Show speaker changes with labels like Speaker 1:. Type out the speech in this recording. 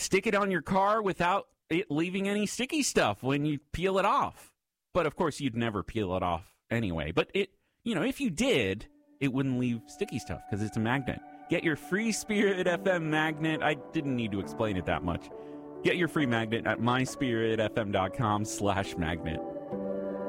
Speaker 1: stick it on your car without it leaving any sticky stuff when you peel it off. But, of course, you'd never peel it off anyway. But, if you did, it wouldn't leave sticky stuff because it's a magnet. Get your free Spirit FM magnet. I didn't need to explain it that much. Get your free magnet at myspiritfm.com/magnet.